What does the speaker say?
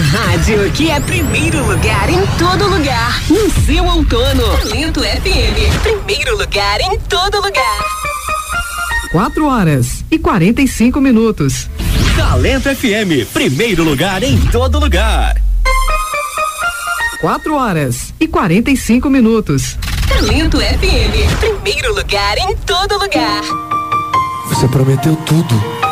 rádio que é primeiro lugar em todo lugar. No seu outono. Talento FM. Primeiro lugar em todo lugar. 4h45. Talento FM. Primeiro lugar em todo lugar. 4h45. Talento FM. Primeiro lugar em todo lugar. Você prometeu tudo